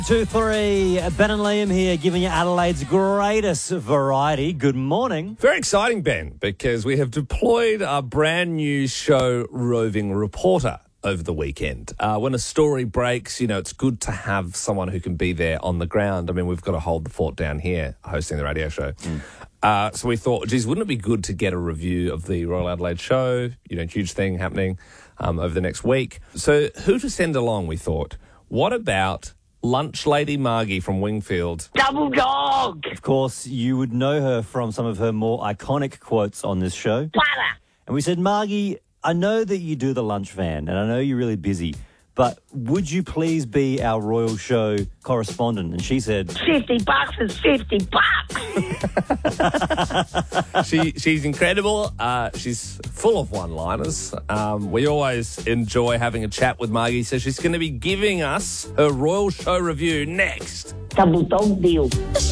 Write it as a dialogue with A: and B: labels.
A: 2-3, Ben and Liam here, giving you Adelaide's greatest variety. Good morning.
B: Very exciting, Ben, because we have deployed our brand new show, Roving Reporter, over the weekend. When a story breaks, it's good to have someone who can be there on the ground. I mean, we've got to hold the fort down here, hosting the radio show. So we thought, geez, wouldn't it be good to get a review of the Royal Adelaide show? Huge thing happening over the next week. So who to send along, we thought. What about Lunch Lady Margie from Wingfield?
C: Double dog!
A: Of course, you would know her from some of her more iconic quotes on this show.
C: Butter!
A: And we said, Margie, I know that you do the lunch van, and I know you're really busy, but would you please be our Royal Show correspondent? And she said,
C: $50 is $50.
B: She's incredible. She's full of one-liners. We always enjoy having a chat with Margie, so she's going to be giving us her Royal Show review next.
C: Double dog deal.
D: The